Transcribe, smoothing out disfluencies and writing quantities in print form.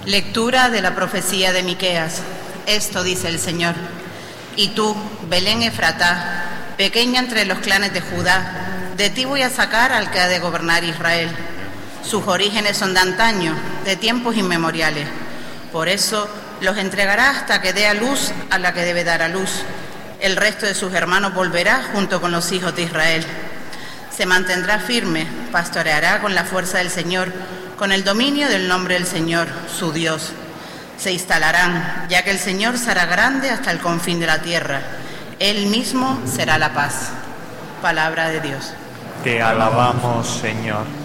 Lectura de la profecía de Miqueas. Esto dice el Señor: Y tú, Belén Efratá, pequeña entre los clanes de Judá, de ti voy a sacar al que ha de gobernar Israel. Sus orígenes son de antaño, de tiempos inmemoriales. Por eso los entregará hasta que dé a luz a la que debe dar a luz. El resto de sus hermanos volverá junto con los hijos de Israel. Se mantendrá firme, pastoreará con la fuerza del Señor, con el dominio del nombre del Señor, su Dios. Se instalarán, ya que el Señor será grande hasta el confín de la tierra. Él mismo será la paz. Palabra de Dios. Te alabamos, Señor.